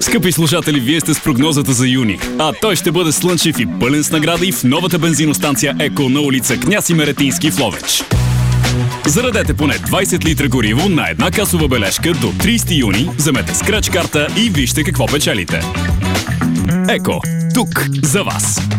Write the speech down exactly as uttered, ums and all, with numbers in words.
Скъпи слушатели, вие сте с прогнозата за юни, а той ще бъде слънчев и пълен с награди в новата бензиностанция Еко на улица Княз Имеретински в Ловеч. Заредете поне двайсет литра гориво на една касова бележка до трийсети юни, вземете скреч карта и вижте какво печелите. Еко, тук за вас!